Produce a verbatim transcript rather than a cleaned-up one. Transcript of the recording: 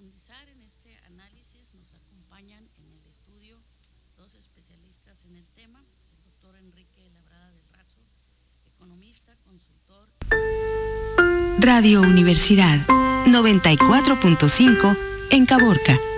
profundizar en este análisis nos acompañan en el estudio dos especialistas en el tema, el doctor Enrique Labrada del Razo, economista, consultor. Radio Universidad noventa y cuatro punto cinco en Caborca.